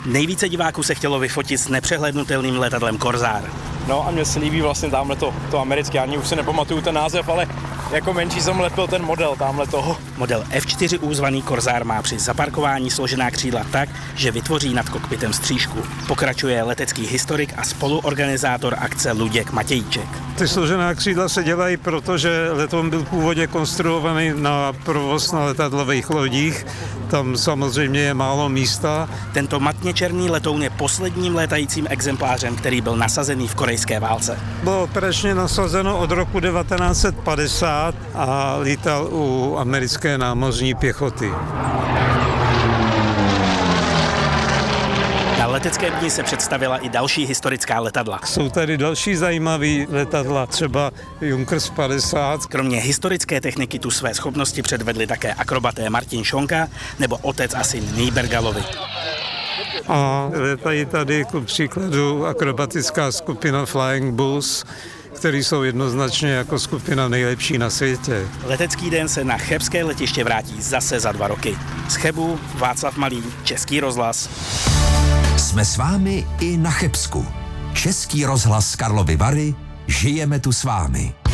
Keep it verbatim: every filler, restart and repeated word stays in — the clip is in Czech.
Nejvíce diváků se chtělo vyfotit s nepřehlednutelným letadlem Corsair. No a mně se líbí vlastně tamhle to, to americké, ani už si nepamatuju ten název, ale jako menší jsem lepil ten model tamhle toho. Model F čtyři U zvaný Corsair má při zaparkování složená křídla tak, že vytvoří nad kokpitem střížku. Pokračuje letecký historik a spoluorganizátor akce Luděk Matějček. Ty složená křídla se dělají, protože letoun byl původně konstruovaný na provoz na letadlových lodích. Tam samozřejmě je málo místa. Tento matně černý letoun je posledním létajícím exemplářem, který byl nasazený v korejské válce. Bylo operačně nasazeno od roku devatenáct set padesát a lítal u americké námořní pěchoty. Na leteckém dni se představila i další historická letadla. Jsou tady další zajímavé letadla, třeba Junkers padesát. Kromě historické techniky tu své schopnosti předvedli také akrobaté Martin Šonka nebo otec a syn Nýbergalovi. A letají tady ku příkladu akrobatická skupina Flying Bulls, který jsou jednoznačně jako skupina nejlepší na světě. Letecký den se na chebské letiště vrátí zase za dva roky. Z Chebu Václav Malý, Český rozhlas. Jsme s vámi i na Chebsku. Český rozhlas Karlovy Vary, žijeme tu s vámi.